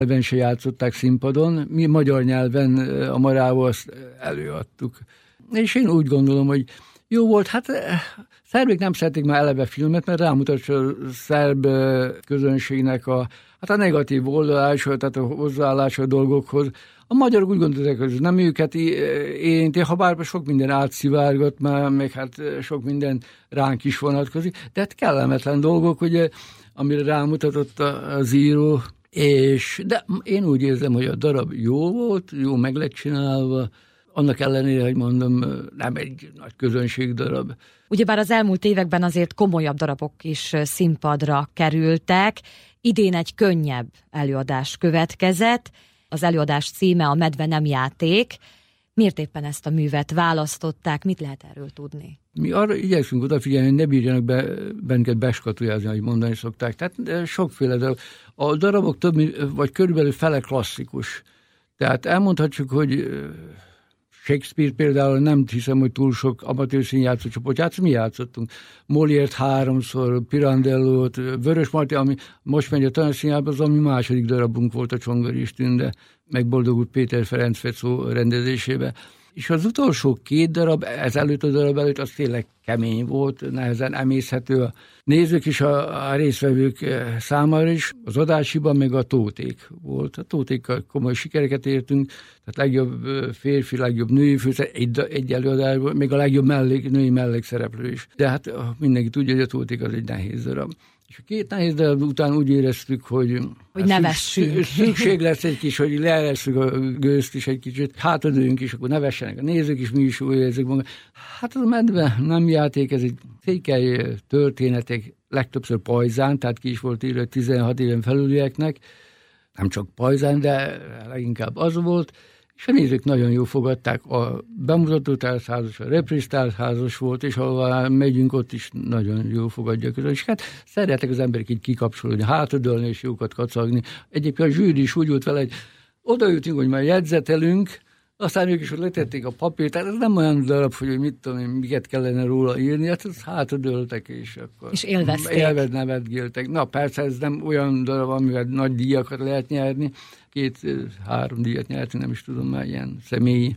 nyelven se játszották színpadon, mi magyar nyelven a Marával azt előadtuk. És én úgy gondolom, hogy jó volt, hát szerbek nem szerették már eleve filmet, mert rámutatja a szerb közönségnek a negatív oldalása, tehát a hozzáállása a dolgokhoz. A magyarok úgy gondolták, hogy nem őket érinti, ha bár sok minden átszivárgott már, meg hát sok minden ránk is vonatkozik, de hát kellemetlen dolgok, ugye, amire rámutatott az író, de én úgy érzem, hogy a darab jó volt, jó meg lett csinálva, annak ellenére, hogy mondom, nem egy nagy közönség darab. Ugyebár az elmúlt években azért komolyabb darabok is színpadra kerültek, idén egy könnyebb előadás következett, az előadás címe A medve nem játék. Miért éppen ezt a művet választották, mit lehet erről tudni? Mi arra igyekszünk odafigyelni, hogy ne bírjanak bennünket beskatujázni, ahogy mondani szokták. Tehát sokféle darab. A darabok vagy körülbelül fele klasszikus. Tehát elmondhatjuk, hogy Shakespeare például nem hiszem, hogy túl sok amatőr színjátszó csoport mi játszottunk. Molière 3-szor, Pirandellót, Vörös Marti, ami most megy a Tanácsszínházba, az ami második darabunk volt a Csongori Tünde, meg Boldogult Péter Ferenc Fecó rendezésébe. És az utolsó 2 darab, ez előtt a darab előtt, az tényleg kemény volt, nehezen emészhető a nézők és a résztvevők számára is. Az Adásiban meg a Tóték volt. A Tótékkal komoly sikereket értünk, tehát legjobb férfi, legjobb női főszereplő, egy előadásban, még a legjobb női mellékszereplő is. De hát mindenki tudja, hogy a Tóték az egy nehéz darab. És a 2 nehéz darab után úgy éreztük, hogy nevessünk. Szükség lesz egy kis, hogy leeresszük a gőzt is egy kicsit, hátradőjünk is, akkor nevessenek a nézők is, mi is úgy érezzük magunk. Hát az a medve nem játék, ez egy székely történetek, legtöbbször pajzán, tehát ki is volt írva 16 éven felülieknek, nem csak pajzán, de leginkább az volt, és a nézők nagyon jól fogadták, a bemutató társházas, a repríz társházas volt, és ahová megyünk, ott is nagyon jól fogadja a közönség. Hát szeretek az emberek így kikapcsolódni, hátradőlni és jókat kacagni. Egyébként a zsűri is úgy volt vele, hogy odaültünk, hogy már jegyzetelünk, aztán ők is ott letették a papírt, tehát ez nem olyan darab, hogy mit tudom én, miket kellene róla írni, hát ez hátradőltek, és akkor... És élvezték. Nevetgéltek. Na persze, ez nem olyan darab, amivel nagy díjakat lehet nyerni, 2-3 díjat nyerni, nem is tudom már ilyen személyi,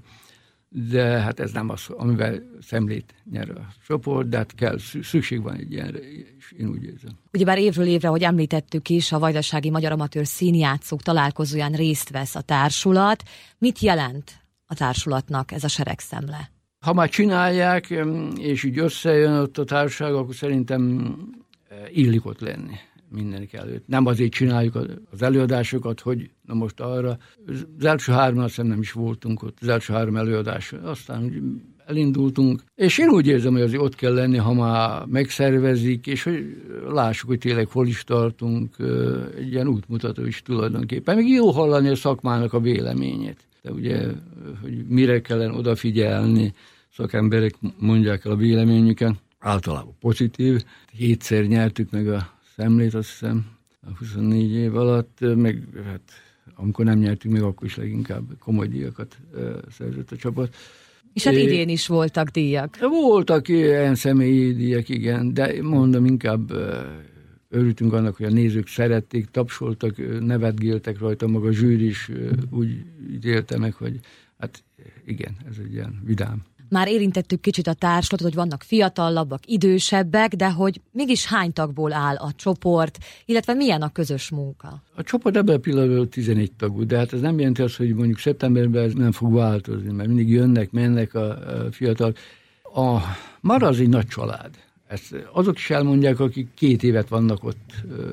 de hát ez nem az, amivel szemlét nyer a csoport, de hát kell, szükség van egy ilyenre, és én úgy érzem. Ugyebár évről évre, ahogy említettük is, a Vajdasági Magyar Amatőr Színjátszók találkozóján részt vesz a társulat. Mit jelent a társulatnak ez a seregszemle? Ha már csinálják, és így összejön ott a társaság, akkor szerintem illik ott lenni mindenek előtt. Nem azért csináljuk az előadásokat, hogy na most arra. Az első 3 azt nem is voltunk ott, az első 3 előadás. Aztán elindultunk, és én úgy érzem, hogy azért ott kell lenni, ha már megszervezik, és hogy lássuk, hogy tényleg hol is tartunk, egy ilyen útmutató is tulajdonképpen. Még jó hallani a szakmának a véleményét. De ugye, hogy mire kellene odafigyelni, szakemberek mondják el a véleményüket, általában pozitív. 7-szer nyertük meg a szemlét, azt hiszem, a 24 év alatt, meg hát amikor nem nyertük meg, akkor is leginkább komoly díjakat szerzett a csapat. És hát idén is voltak díjak. Voltak ilyen személyi díjak, igen, de mondom, inkább örültünk annak, hogy a nézők szerették, tapsoltak, nevetgéltek rajta, maga a zsűri is úgy ítélte meg, hogy hát igen, ez egy ilyen vidám. Már érintettük kicsit a társulatot, hogy vannak fiatalabbak, idősebbek, de hogy mégis hány tagból áll a csoport, illetve milyen a közös munka? A csoport ebben a pillanatban 11 tagú, de hát ez nem jelenti azt, hogy mondjuk szeptemberben ez nem fog változni, mert mindig jönnek, mennek a fiatal. A Mara az egy nagy család. Ezt azok is elmondják, akik 2 évet vannak ott,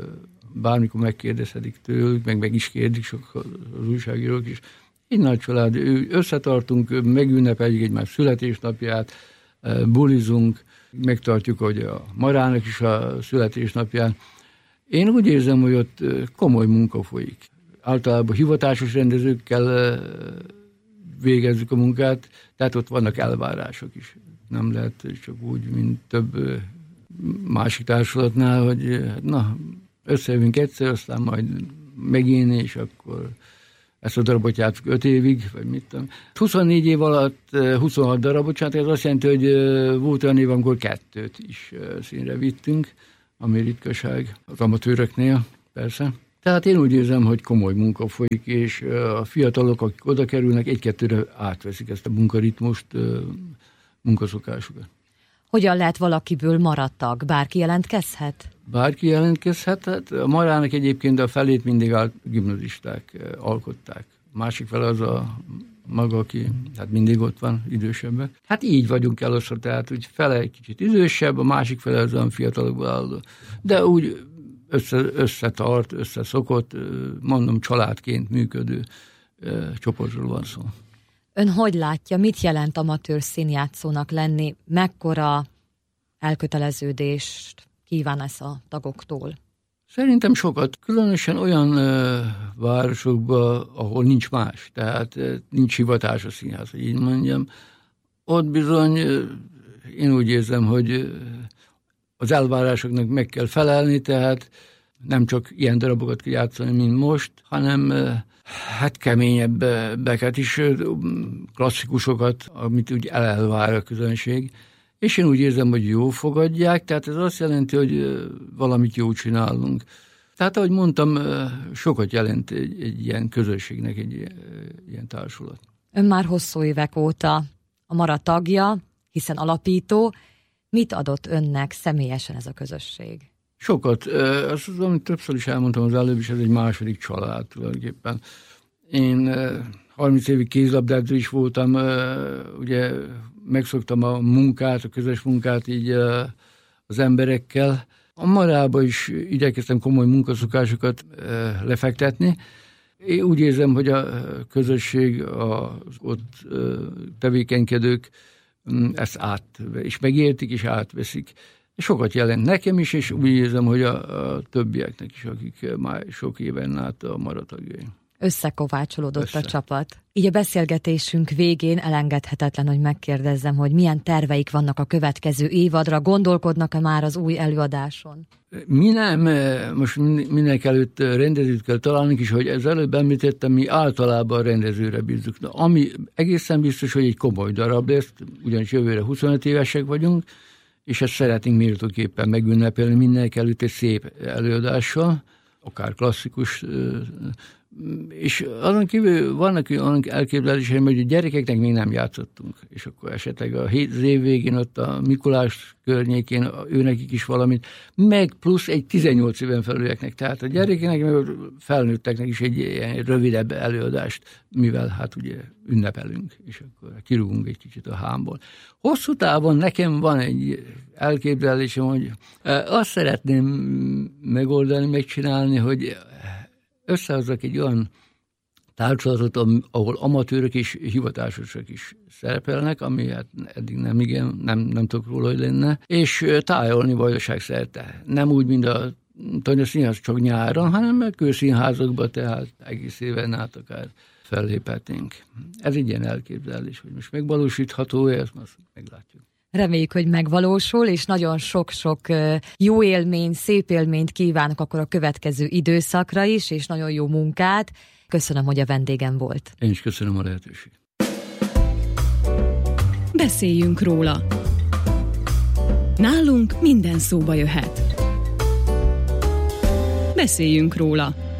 bármikor megkérdezhetik tőlük, meg is kérdik sok az újságírók is. Egy nagy család, összetartunk, megünnepeljük egymás születésnapját, bulizunk, megtartjuk, hogy a Marának is a születésnapján. Én úgy érzem, hogy ott komoly munka folyik. Általában hivatásos rendezőkkel végezzük a munkát, tehát ott vannak elvárások is. Nem lehet csak úgy, mint több másik társulatnál, hogy na, összejövünk egyszer, aztán majd megint, és akkor ezt a darabot játszunk 5 évig, vagy mit tudom. 24 év alatt 26 darabot csináltak, ez azt jelenti, hogy volt olyan év, amikor 2 is színre vittünk, ami ritkaság az amatőröknél, persze. Tehát én úgy érzem, hogy komoly munka folyik, és a fiatalok, akik oda kerülnek, egy-kettőre átveszik ezt a munkaritmust, munkaszokásukat. Hogyan lehet valakiből maradtag? Bárki jelentkezhet? Bárki jelentkezhet. Hát a marának egyébként a felét mindig gimnazisták alkották. A másik fele az a maga, aki hát mindig ott van, idősebbek. Hát így vagyunk elosztva, tehát úgy fele egy kicsit idősebb, a másik fele az olyan fiatalokból álló. De úgy összetart, összeszokott, mondom, családként működő csoportról van szó. Ön hogy látja, mit jelent amatőr színjátszónak lenni? Mekkora elköteleződést kíván ez a tagoktól? Szerintem sokat, különösen olyan városokban, ahol nincs más, tehát nincs hivatás a színház, hogy így mondjam. Ott bizony én úgy érzem, hogy az elvárásoknak meg kell felelni, tehát nem csak ilyen darabokat kell játszani, mint most, hanem hát keményebbeket is, klasszikusokat, amit úgy elvár a közönség. És én úgy érzem, hogy jó fogadják, tehát ez azt jelenti, hogy valamit jó csinálunk. Tehát, ahogy mondtam, sokat jelent egy ilyen közösségnek, egy ilyen társulat. Ön már hosszú évek óta a Mara tagja, hiszen alapító. Mit adott önnek személyesen ez a közösség? Sokat. Azt az, amit többször is elmondtam az előbb is, ez egy második család tulajdonképpen. Én 30 évig kézlabdázó is voltam, ugye megszoktam a munkát, a közös munkát így az emberekkel. A Marába is igyekeztem komoly munkaszokásokat lefektetni. Én úgy érzem, hogy a közösség, az ott tevékenykedők ezt is megértik, és átveszik. Sokat jelent nekem is, és úgy érzem, hogy a többieknek is, akik már sok éven át a Mara tagjai. Összekovácsolódott a csapat. Így a beszélgetésünk végén elengedhetetlen, hogy megkérdezzem, hogy milyen terveik vannak a következő évadra, gondolkodnak-e már az új előadáson? Mi nem, most mindenek előtt rendezőt kell találnunk is, hogy ez előbb említettem, mi általában a rendezőre bízzuk. Ami egészen biztos, hogy egy komoly darab lesz, ugyanis jövőre 25 évesek vagyunk, és ezt szeretnénk méltóképpen megünnepelni mindenek előtt egy szép előadással, akár klasszikus, és azon kívül vannak olyan elképzeléseim, hogy a gyerekeknek még nem játszottunk, és akkor esetleg az év végén ott a Mikulás környékén őnekik is valamit, meg plusz egy 18 éven felülieknek, tehát a gyerekeknek, meg a felnőtteknek is egy ilyen rövidebb előadást, mivel hát ugye ünnepelünk, és akkor kirúgunk egy kicsit a hámból. Hosszú távon nekem van egy elképzelésem, hogy azt szeretném megoldani, megcsinálni, hogy összehozzak egy olyan társulatot, ahol amatőrök és hivatásosak is szerepelnek, ami hát eddig nem tudok róla, hogy lenne, és tájolni vajdaságszerte. Nem úgy, mint a Tanya Színház csak nyáron, hanem kőszínházakban, tehát egész éven át akár felléphetnénk. Ez egy ilyen elképzelés, hogy most megvalósítható-e, ezt most meglátjuk. Reméljük, hogy megvalósul, és nagyon sok-sok jó élmény, szép élményt kívánok akkor a következő időszakra is, és nagyon jó munkát. Köszönöm, hogy a vendégem volt. Én is köszönöm a lehetőséget. Beszéljünk róla. Nálunk minden szóba jöhet. Beszéljünk róla.